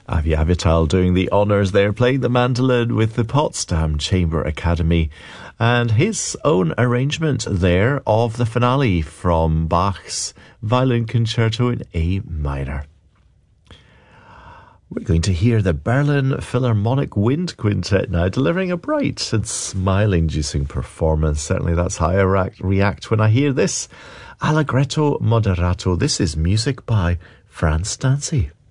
Avi Avital doing the honours there, playing the mandolin with the Potsdam Chamber Academy, and his own arrangement there of the finale from Bach's Violin Concerto in A minor. We're going to hear the Berlin Philharmonic Wind Quintet now, delivering a bright and smile-inducing performance. Certainly that's how I react when I hear this. Allegretto Moderato. This is music by Franz Stanzi.